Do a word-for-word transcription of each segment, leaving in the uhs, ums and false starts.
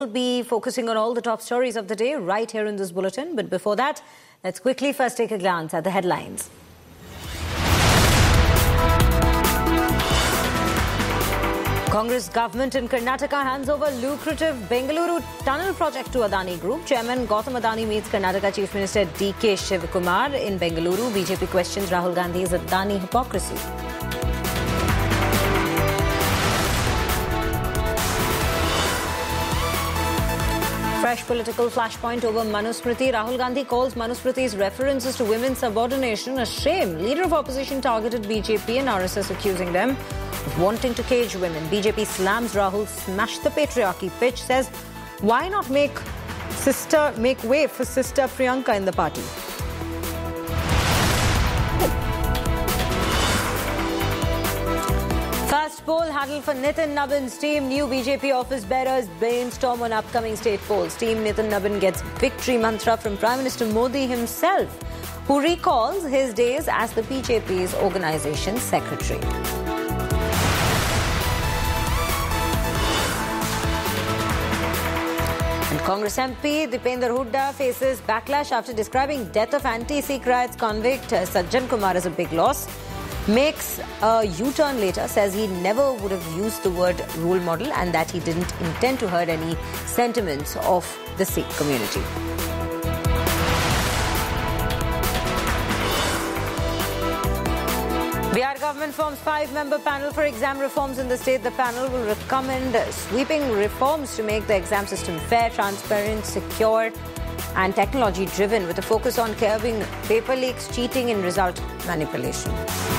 We'll be focusing on all the top stories of the day right here in this bulletin. But before that, let's quickly first take a glance at the headlines. Congress government in Karnataka hands over lucrative Bengaluru tunnel project to Adani Group. Chairman Gautam Adani meets Karnataka Chief Minister D K Shivakumar in Bengaluru. B J P questions Rahul Gandhi's Adani hypocrisy. Fresh political flashpoint over Manusmriti. Rahul Gandhi calls Manusmriti's references to women's subordination a shame. Leader of opposition targeted B J P and R S S, accusing them of wanting to cage women. B J P slams Rahul smash the patriarchy pitch, says why not make sister make way for sister Priyanka in the party. First poll huddle for Nitin Nabin's team. New B J P office bearers brainstorm on upcoming state polls. Team Nitin Nabin gets victory mantra from Prime Minister Modi himself, who recalls his days as the B J P's organisation secretary. And Congress M P Dipender Hooda faces backlash after describing death of anti-Sikh riots convict Sajjan Kumar as a big loss. Makes a U-turn later, says he never would have used the word role model and that he didn't intend to hurt any sentiments of the Sikh community. Bihar government forms five-member panel for exam reforms in the state. The panel will recommend sweeping reforms to make the exam system fair, transparent, secure and technology-driven, with a focus on curbing paper leaks, cheating and result manipulation.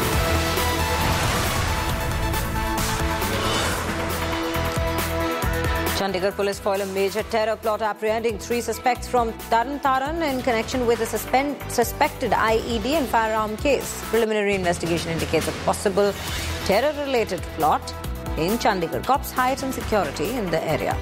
Chandigarh police foil a major terror plot, apprehending three suspects from Taran Taran in connection with a suspend, suspected I E D and firearm case. Preliminary investigation indicates a possible terror-related plot in Chandigarh. Cops heighten security in the area.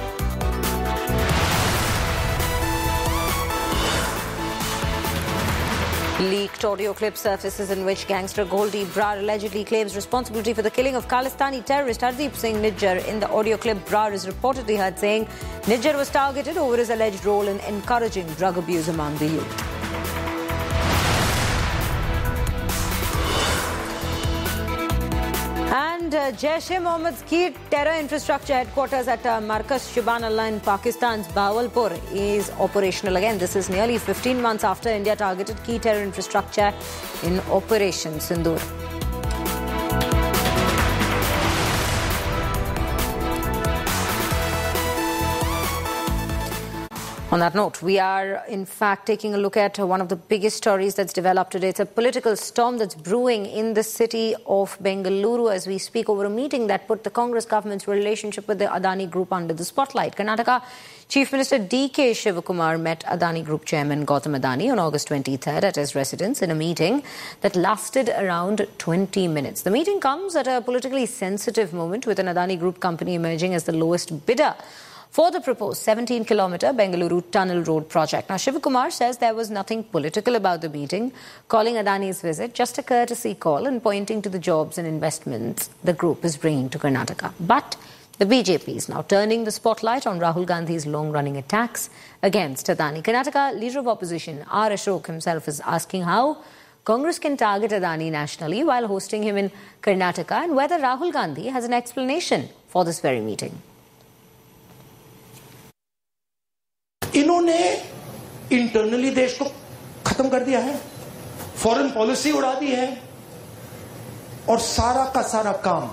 Leaked audio clip surfaces in which gangster Goldie Brar allegedly claims responsibility for the killing of Khalistani terrorist Hardeep Singh Nijjar. In the audio clip, Brar is reportedly heard saying Nijjar was targeted over his alleged role in encouraging drug abuse among the youth. And uh, Jaish-e-Mohammed's key terror infrastructure headquarters at uh, Markaz Shubhan Allah in Pakistan's Bahawalpur is operational again. This is nearly fifteen months after India targeted key terror infrastructure in Operation Sindoor. On that note, we are in fact taking a look at one of the biggest stories that's developed today. It's a political storm that's brewing in the city of Bengaluru as we speak over a meeting that put the Congress government's relationship with the Adani Group under the spotlight. Karnataka Chief Minister D K Shivakumar met Adani Group Chairman Gautam Adani on August twenty-third at his residence in a meeting that lasted around twenty minutes. The meeting comes at a politically sensitive moment, with an Adani Group company emerging as the lowest bidder for the proposed seventeen kilometre Bengaluru Tunnel Road project. Now, Shivakumar says there was nothing political about the meeting, calling Adani's visit just a courtesy call and pointing to the jobs and investments the group is bringing to Karnataka. But the B J P is now turning the spotlight on Rahul Gandhi's long-running attacks against Adani. Karnataka Leader of Opposition R. Ashok himself is asking how Congress can target Adani nationally while hosting him in Karnataka, and whether Rahul Gandhi has an explanation for this very meeting. इन्होंने internally देश को खत्म कर दिया है, foreign policy उड़ा दी है और सारा का सारा काम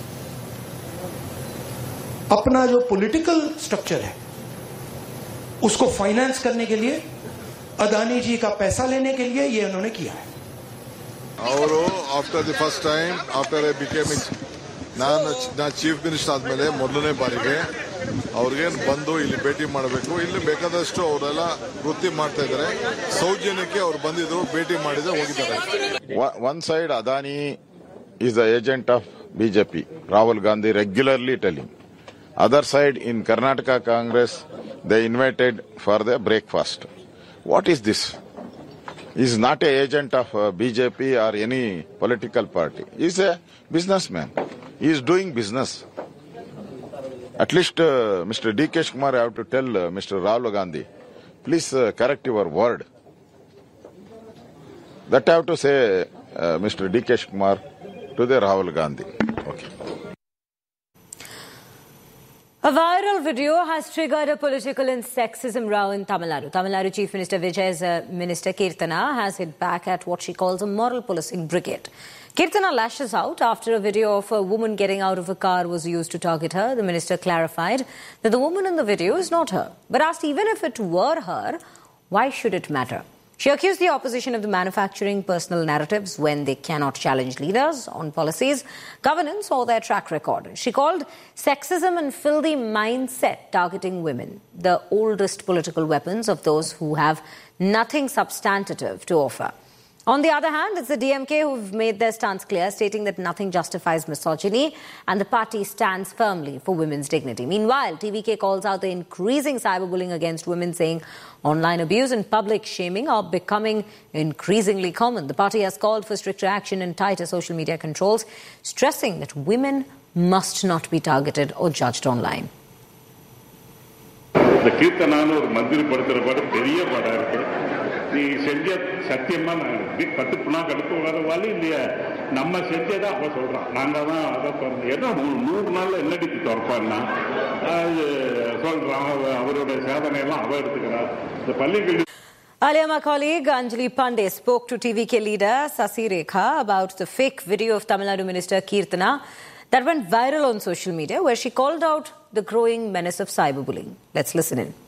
अपना जो पॉलिटिकल स्ट्रक्चर है उसको फाइनेंस करने के लिए, अदानी जी का पैसा लेने के लिए ये उन्होंने किया है. ಅವರು after the first time after I became ನಾನು ನಾ ಚೀಫ್ ಮಿನಿಸ್ಟರ್ ಆದ್ಮೇಲೆ ಮೊದಲನೇ ಬಾರಿಗೆ ಅವ್ರಿಗೇನು ಬಂದು ಇಲ್ಲಿ ಭೇಟಿ ಮಾಡಬೇಕು, ಇಲ್ಲಿ ಬೇಕಾದಷ್ಟು ಅವರೆಲ್ಲ ವೃತ್ತಿ ಮಾಡ್ತಾ ಇದ್ದಾರೆ, ಸೌಜನ್ಯಕ್ಕೆ ಅವ್ರು ಬಂದಿದ್ರು, ಭೇಟಿ ಮಾಡಿದ್ರೆ ಹೋಗಿದ್ದಾರೆ. One side Adani is the agent of B J P, Rahul Gandhi regularly telling. Other side in Karnataka Congress, they invited for the breakfast. What is this? He is not an agent of uh, B J P or any political party. He is a businessman. He is doing business. At least uh, Mister D K Kumar have to tell uh, Mister Rahul Gandhi, please uh, correct your word. That I have to say, uh, Mister D K Kumar, to the Rahul Gandhi. Okay. A viral video has triggered a political and sexism row in Tamil Nadu. Tamil Nadu Chief Minister Vijay's uh, Minister Keerthana has hit back at what she calls a moral policing brigade. Keerthana lashes out after a video of a woman getting out of a car was used to target her. The minister clarified that the woman in the video is not her, but asked even if it were her, why should it matter? She accused the opposition of the manufacturing personal narratives when they cannot challenge leaders on policies, governance or their track record. She called sexism and filthy mindset targeting women the oldest political weapons of those who have nothing substantive to offer. On the other hand, it's the D M K who've made their stance clear, stating that nothing justifies misogyny and the party stands firmly for women's dignity. Meanwhile, T V K calls out the increasing cyberbullying against women, saying online abuse and public shaming are becoming increasingly common. The party has called for stricter action and tighter social media controls, stressing that women must not be targeted or judged online. The Keerthana or Mandiri Padra Pada Peria Pada நீ செஞ்ச சத்தியமா பத்து Buna கடுப்பு வர வாலி இல்லையா நம்ம செஞ்சதான் அப்ப சொல்றான் நாங்க தான் அதை சொல்றோம் ஏதோ நூறு நாள்ல என்னடி திறப்பான்னா அது சொல்றான் அவரோட சாதனை எல்லாம் அவ எடுத்துக்கிறார் இந்த பள்ளிகள். Earlier, my colleague Anjali Pandey spoke to T V K leader Sasi Rekha about the fake video of Tamil Nadu Minister Keerthana that went viral on social media, where she called out the growing menace of cyberbullying. Let's listen in.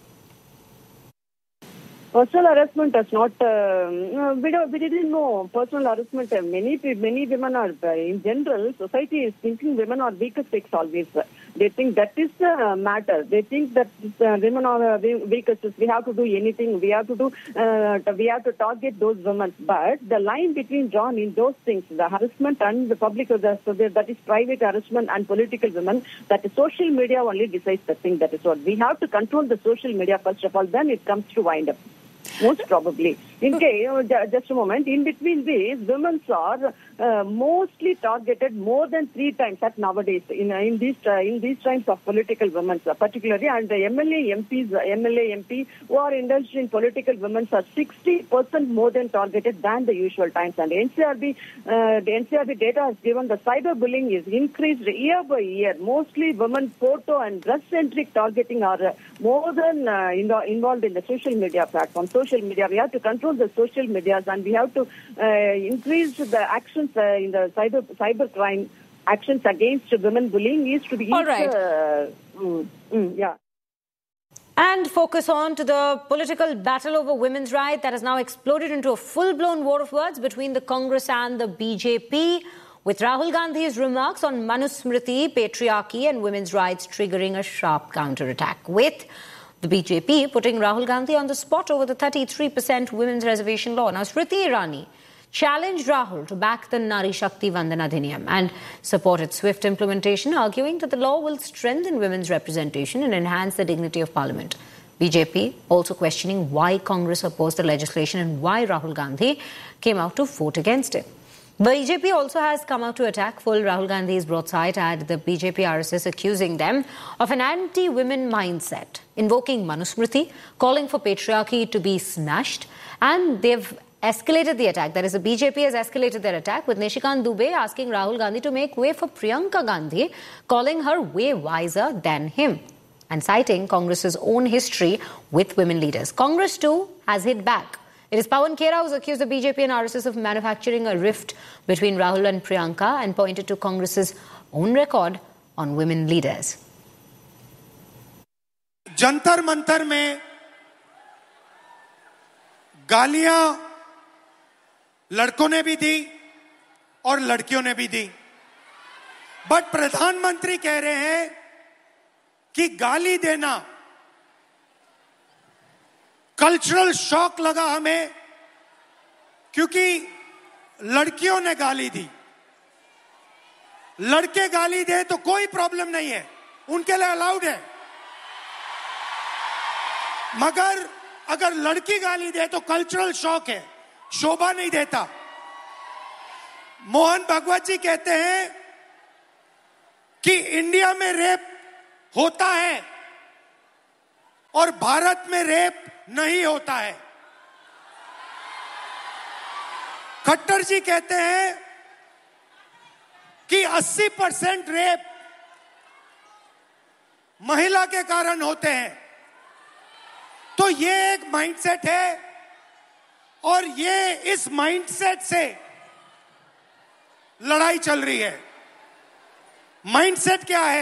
Personal harassment does not, uh, we, don't, we didn't know personal harassment. Many many women are, in general, society is thinking women are weakest sex always. They think that is the matter. They think that uh, women are uh, weakest. We have to do anything. We have to do, uh, we have to target those women. But the line between drawn in those things, the harassment and the public, the, so that is private harassment and political women, that is social media only decides the thing. That is what. We have to control the social media first of all, then it comes to wind up. Most probably. In case, just a moment, in between these, women are uh, mostly targeted more than three times at nowadays in, in, these, uh, in these times of political women, uh, particularly, and the M L A, M Ps, M L A, M P who are indulged in political women are sixty percent more than targeted than the usual times. And N C R B, uh, the N C R B data has given the cyberbullying is increased year by year. Mostly women photo and dress-centric targeting are uh, more than uh, in the, involved in the social media platform. Social media, we have to control the social medias, and we have to uh, increase the actions uh, in the cyber cyber crime actions against women bullying is to be all right. Uh, mm, mm, yeah. And focus on to the political battle over women's rights that has now exploded into a full-blown war of words between the Congress and the B J P, with Rahul Gandhi's remarks on Manusmriti, patriarchy and women's rights triggering a sharp counterattack, with the B J P putting Rahul Gandhi on the spot over the thirty-three percent women's reservation law. Now, Smriti Irani challenged Rahul to back the Nari Shakti Vandana Adhiniyam and support its swift implementation, arguing that the law will strengthen women's representation and enhance the dignity of Parliament. B J P also questioning why Congress opposed the legislation and why Rahul Gandhi came out to vote against it. B J P also has come out to attack full Rahul Gandhi's broadside at the B J P R S S, accusing them of an anti-women mindset, invoking Manusmriti, calling for patriarchy to be smashed, and they've escalated the attack. That is, the B J P has escalated their attack, with Nishikant Dubey asking Rahul Gandhi to make way for Priyanka Gandhi, calling her way wiser than him, and citing Congress's own history with women leaders. Congress too has hit back. It is Pawan Khera who's accused the B J P and R S S of manufacturing a rift between Rahul and Priyanka and pointed to Congress's own record on women leaders. Jantar Mantar में गालियां लड़कों ने भी दी और लड़कियों ने भी दी, but प्रधानमंत्री कह रहे हैं कि गाली देना कल्चरल शॉक लगा हमें क्योंकि लड़कियों ने गाली दी. लड़के गाली दे तो कोई प्रॉब्लम नहीं है, उनके लिए अलाउड है, मगर अगर लड़की गाली दे तो कल्चरल शॉक है, शोभा नहीं देता. मोहन भागवत जी कहते हैं कि इंडिया में रेप होता है और भारत में रेप नहीं होता है। खट्टर जी कहते हैं कि अस्सी परसेंट रेप महिला के कारण होते हैं। तो ये एक माइंडसेट है और ये इस माइंडसेट से लड़ाई चल रही है। माइंडसेट क्या है?